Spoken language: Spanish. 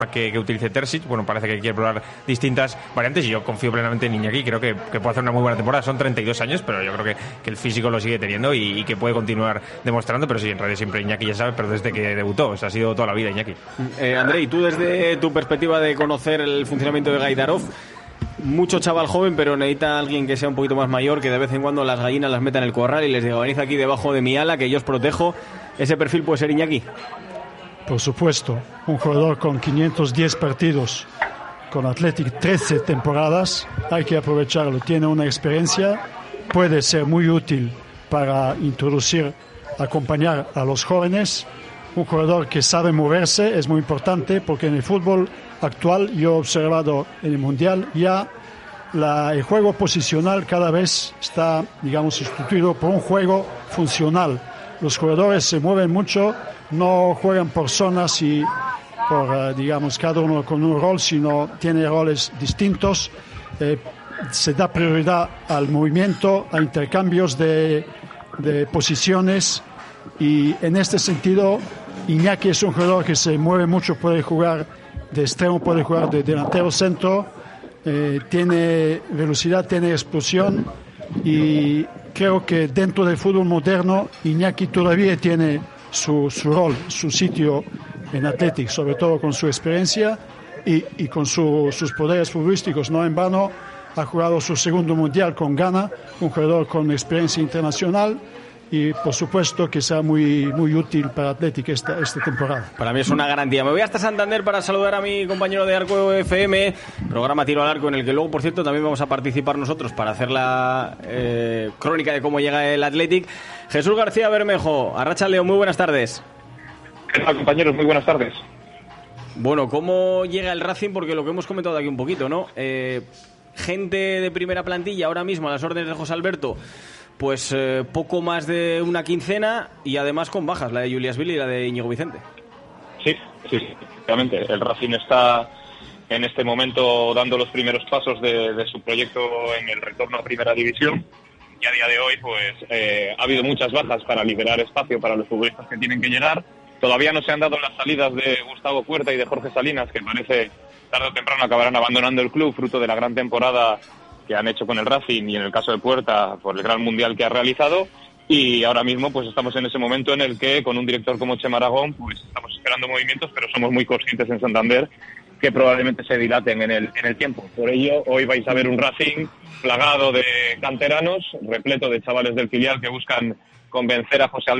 que utilice Terzic. Bueno, parece que quiere probar distintas variantes y yo confío plenamente en Iñaki. Creo que puede hacer una muy buena temporada. Son 32 años, pero yo creo que el físico lo sigue teniendo y que puede continuar demostrando. Pero sí, en realidad siempre Iñaki, ya sabes, pero desde que debutó, o sea, ha sido toda la vida Iñaki. Andrei, tú desde tu perspectiva de conocer el funcionamiento de Gaidarov, mucho chaval joven, pero necesita alguien que sea un poquito más mayor, que de vez en cuando las gallinas las meta en el corral y les diga, venid aquí debajo de mi ala, que yo os protejo. ¿Ese perfil puede ser Iñaki? Por supuesto, un jugador con 510 partidos, con Athletic 13 temporadas, hay que aprovecharlo. Tiene una experiencia, puede ser muy útil para introducir, acompañar a los jóvenes. Un jugador que sabe moverse es muy importante, porque en el fútbol actual, yo he observado en el Mundial, ya el juego posicional cada vez está, digamos, sustituido por un juego funcional. Los jugadores se mueven mucho, no juegan por zonas y por, digamos, cada uno con un rol, sino tiene roles distintos. Se da prioridad al movimiento, a intercambios de posiciones, y en este sentido Iñaki es un jugador que se mueve mucho, puede jugar de extremo, puede jugar de delantero centro, tiene velocidad, tiene explosión, y creo que dentro del fútbol moderno Iñaki todavía tiene su rol, su sitio en Athletic, sobre todo con su experiencia y con sus poderes futbolísticos. No en vano ha jugado su segundo mundial con Ghana, un jugador con experiencia internacional, y por supuesto que sea muy, muy útil para Athletic esta temporada. Para mí es una garantía. Me voy hasta Santander para saludar a mi compañero de Arco FM, programa Tiro al Arco, en el que luego, por cierto, también vamos a participar nosotros para hacer la crónica de cómo llega el Athletic. Jesús García Bermejo, Arratsaldeon, muy buenas tardes. ¿Qué tal, compañeros? Muy buenas tardes. Bueno, ¿cómo llega el Racing? Porque lo que hemos comentado aquí un poquito, ¿no? Gente de primera plantilla ahora mismo a las órdenes de José Alberto, pues poco más de una quincena, y además con bajas, la de Julias Vili y la de Íñigo Vicente. Sí, efectivamente. El Racing está en este momento dando los primeros pasos de su proyecto en el retorno a Primera División, y a día de hoy pues ha habido muchas bajas para liberar espacio para los futbolistas que tienen que llegar. Todavía no se han dado las salidas de Gustavo Puerta y de Jorge Salinas, que parece tarde o temprano acabarán abandonando el club, fruto de la gran temporada que han hecho con el Racing, y en el caso de Puerta por el gran mundial que ha realizado. Y ahora mismo pues estamos en ese momento en el que, con un director como Chema Aragón, pues estamos esperando movimientos, pero somos muy conscientes en Santander que probablemente se dilaten en el tiempo. Por ello, hoy vais a ver un Racing plagado de canteranos, repleto de chavales del filial que buscan convencer a José Alberto